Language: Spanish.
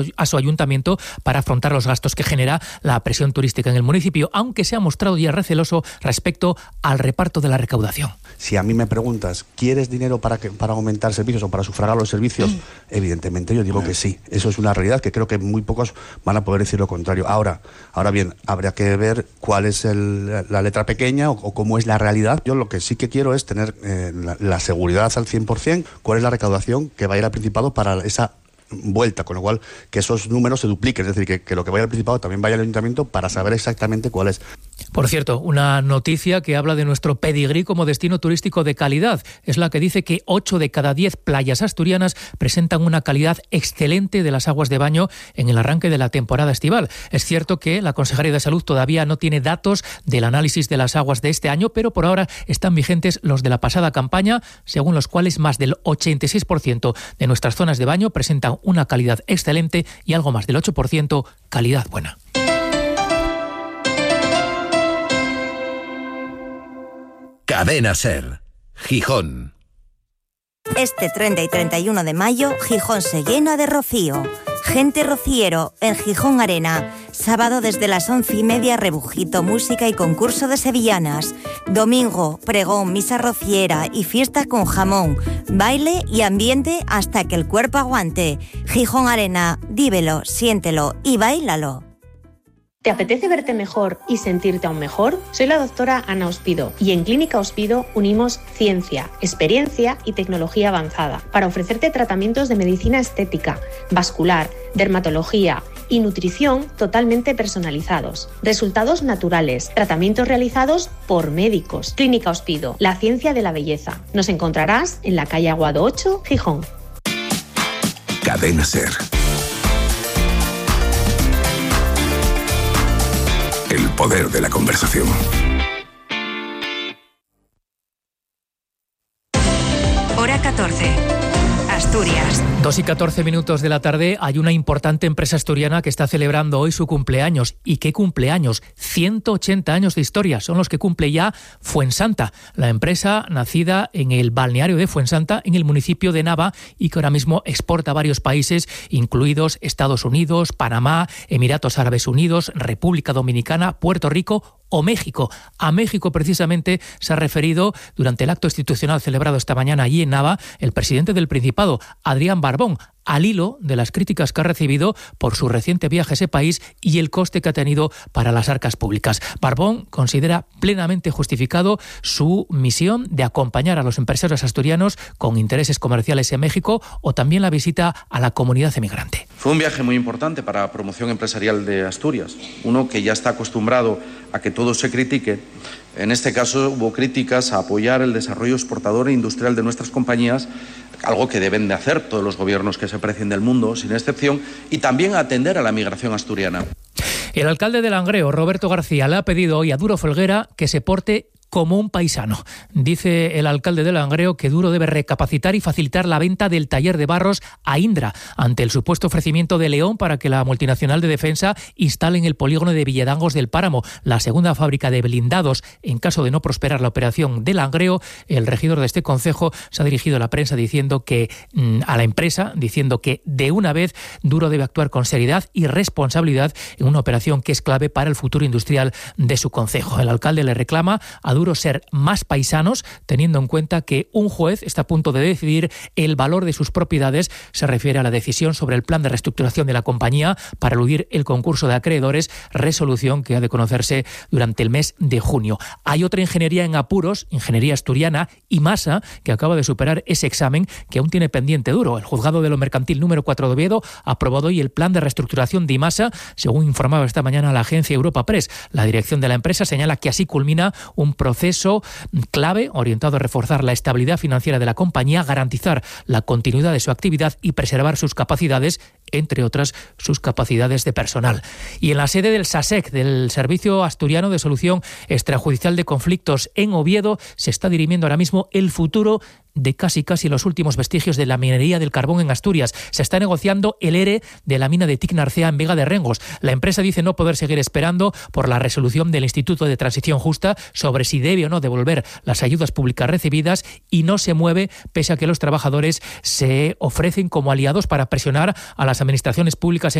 a su ayuntamiento para afrontar los gastos que genera la presión turística en el municipio, aunque se ha mostrado ya receloso respecto al reparto de la recaudación. Si a mí me preguntas, ¿quieres dinero para aumentar servicios o para sufragar los servicios? Evidentemente yo digo que sí. Eso es una realidad que creo que muy pocos van a poder decir lo contrario. Ahora bien, habría que ver cuál es la letra pequeña o cómo es la realidad. Yo lo que sí que quiero es tener la seguridad al 100%, cuál es la recaudación que va a ir al Principado para esa vuelta, con lo cual que esos números se dupliquen, es decir, que lo que vaya al Principado también vaya al Ayuntamiento para saber exactamente cuál es. Por cierto, una noticia que habla de nuestro pedigrí como destino turístico de calidad. Es la que dice que 8 de cada 10 playas asturianas presentan una calidad excelente de las aguas de baño en el arranque de la temporada estival. Es cierto que la Consejería de Salud todavía no tiene datos del análisis de las aguas de este año, pero por ahora están vigentes los de la pasada campaña, según los cuales más del 86% de nuestras zonas de baño presentan una calidad excelente y algo más del 8% calidad buena. Cadena SER, Gijón. Este 30 y 31 de mayo, Gijón se llena de rocío. Gente rociero en Gijón Arena. Sábado desde las 11:30, rebujito, música y concurso de sevillanas. Domingo, pregón, misa rociera y fiesta con jamón. Baile y ambiente hasta que el cuerpo aguante. Gijón Arena, vívelo, siéntelo y báilalo. ¿Te apetece verte mejor y sentirte aún mejor? Soy la doctora Ana Ospido y en Clínica Ospido unimos ciencia, experiencia y tecnología avanzada para ofrecerte tratamientos de medicina estética, vascular, dermatología y nutrición totalmente personalizados. Resultados naturales, tratamientos realizados por médicos. Clínica Ospido, la ciencia de la belleza. Nos encontrarás en la calle Aguado 8, Gijón. Cadena SER. El poder de la conversación. Hora 14. Asturias. 2:14 de la tarde. Hay una importante empresa asturiana que está celebrando hoy su cumpleaños. ¿Y qué cumpleaños? 180 años de historia. Son los que cumple ya Fuensanta, la empresa nacida en el balneario de Fuensanta, en el municipio de Nava, y que ahora mismo exporta a varios países, incluidos Estados Unidos, Panamá, Emiratos Árabes Unidos, República Dominicana, Puerto Rico o México. A México, precisamente, se ha referido durante el acto institucional celebrado esta mañana allí en Nava el presidente del Principado, Adrián Barbón, al hilo de las críticas que ha recibido por su reciente viaje a ese país y el coste que ha tenido para las arcas públicas. Barbón considera plenamente justificado su misión de acompañar a los empresarios asturianos con intereses comerciales en México o también la visita a la comunidad emigrante. Fue un viaje muy importante para la promoción empresarial de Asturias, uno que ya está acostumbrado a que todo se critique. En este caso hubo críticas a apoyar el desarrollo exportador e industrial de nuestras compañías, algo que deben de hacer todos los gobiernos que se precien del mundo, sin excepción, y también a atender a la migración asturiana. El alcalde de Langreo, Roberto García, le ha pedido hoy a Duro Folguera que se porte como un paisano. Dice el alcalde de Langreo que Duro debe recapacitar y facilitar la venta del taller de barros a Indra, ante el supuesto ofrecimiento de León para que la multinacional de defensa instale en el polígono de Villedangos del Páramo la segunda fábrica de blindados. En caso de no prosperar la operación de Langreo, el regidor de este concejo se ha dirigido a la prensa diciendo que a la empresa, diciendo que de una vez Duro debe actuar con seriedad y responsabilidad en una operación que es clave para el futuro industrial de su concejo. El alcalde le reclama a Duro ser más paisanos, teniendo en cuenta que un juez está a punto de decidir el valor de sus propiedades. Se refiere a la decisión sobre el plan de reestructuración de la compañía para eludir el concurso de acreedores, resolución que ha de conocerse durante el mes de junio. Hay otra ingeniería en apuros, ingeniería asturiana, IMASA, que acaba de superar ese examen que aún tiene pendiente Duro. El juzgado de lo mercantil número 4 de Oviedo ha aprobado hoy el plan de reestructuración de IMASA, según informaba esta mañana la agencia Europa Press. La dirección de la empresa señala que así culmina un proceso clave orientado a reforzar la estabilidad financiera de la compañía, garantizar la continuidad de su actividad y preservar sus capacidades, entre otras sus capacidades de personal. Y en la sede del SASEC, del Servicio Asturiano de Solución Extrajudicial de Conflictos en Oviedo, se está dirimiendo ahora mismo el futuro de casi los últimos vestigios de la minería del carbón en Asturias. Se está negociando el ERE de la mina de Tic-Narcea en Vega de Rengos. La empresa dice no poder seguir esperando por la resolución del Instituto de Transición Justa sobre si debe o no devolver las ayudas públicas recibidas, y no se mueve pese a que los trabajadores se ofrecen como aliados para presionar a las administraciones públicas